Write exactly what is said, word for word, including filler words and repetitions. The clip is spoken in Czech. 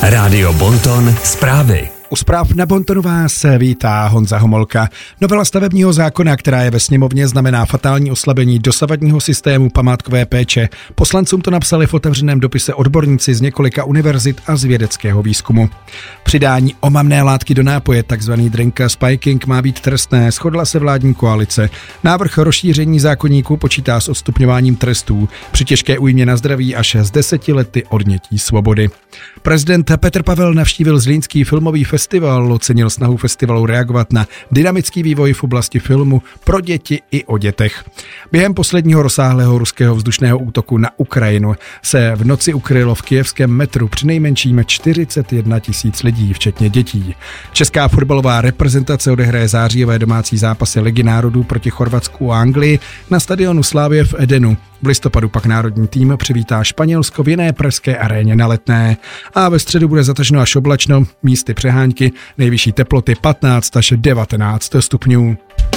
Rádio Bonton zprávy. U zpráv na Bontonu vás vítá Honza Homolka. Novela stavebního zákona, která je ve sněmovně, znamená fatální oslabení dosavadního systému památkové péče. Poslancům to napsali v otevřeném dopise odborníci z několika univerzit a z vědeckého výzkumu. Přidání omamné látky do nápoje, takzvaný drink spiking, má být trestné, shodla se vládní koalice. Návrh rozšíření zákoníku počítá s odstupňováním trestů při těžké újmě na zdraví až z deseti lety odnětí svobody. Prezident Petr Pavel navštívil Zlínský filmový festival, ocenil snahu festivalu reagovat na dynamický vývoj v oblasti filmu pro děti i o dětech. Během posledního rozsáhlého ruského vzdušného útoku na Ukrajinu se v noci ukrylo v kyjevském metru přinejmenším čtyřicet jedna tisíc lidí, včetně dětí. Česká fotbalová reprezentace odehraje zářijové domácí zápasy Ligy národů proti Chorvatsku a Anglii na stadionu Slavie v Edenu. V listopadu pak národní tým přivítá Španělsko v jiné pražské aréně na Letné. A ve středu bude zataženo až oblačno, místy přehánky, nejvyšší teploty patnáct až devatenáct stupňů.